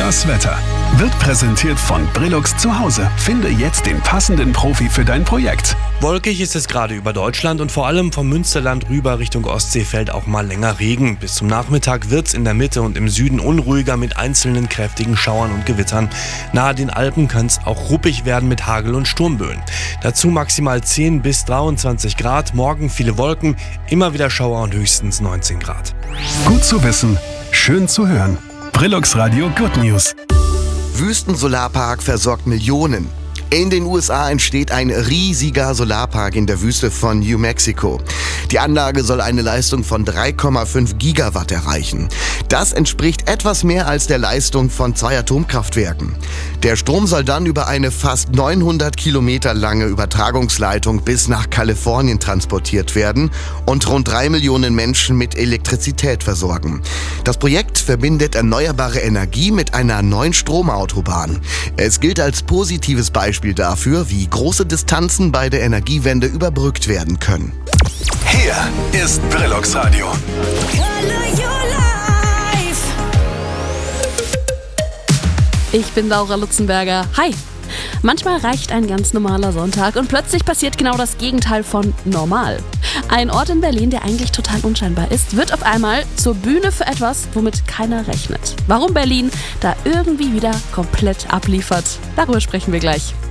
Das Wetter wird präsentiert von Brillux zu Hause. Finde jetzt den passenden Profi für dein Projekt. Wolkig ist es gerade über Deutschland und vor allem vom Münsterland rüber Richtung Ostsee fällt auch mal länger Regen. Bis zum Nachmittag wird's in der Mitte und im Süden unruhiger mit einzelnen kräftigen Schauern und Gewittern. Nahe den Alpen kann es auch ruppig werden mit Hagel- und Sturmböen. Dazu maximal 10 bis 23 Grad, morgen viele Wolken, immer wieder Schauer und höchstens 19 Grad. Gut zu wissen, schön zu hören. Brillux Radio Good News. Wüstensolarpark versorgt Millionen. In den USA entsteht ein riesiger Solarpark in der Wüste von New Mexico. Die Anlage soll eine Leistung von 3,5 Gigawatt erreichen. Das entspricht etwas mehr als der Leistung von 2 Atomkraftwerken. Der Strom soll dann über eine fast 900 Kilometer lange Übertragungsleitung bis nach Kalifornien transportiert werden und rund 3 Millionen Menschen mit Elektrizität versorgen. Das Projekt verbindet erneuerbare Energie mit einer neuen Stromautobahn. Es gilt als positives Beispiel dafür, wie große Distanzen bei der Energiewende überbrückt werden können. Hier ist Brillux Radio. Ich bin Laura Lutzenberger. Hi! Manchmal reicht ein ganz normaler Sonntag und plötzlich passiert genau das Gegenteil von normal. Ein Ort in Berlin, der eigentlich total unscheinbar ist, wird auf einmal zur Bühne für etwas, womit keiner rechnet. Warum Berlin da irgendwie wieder komplett abliefert? Darüber sprechen wir gleich.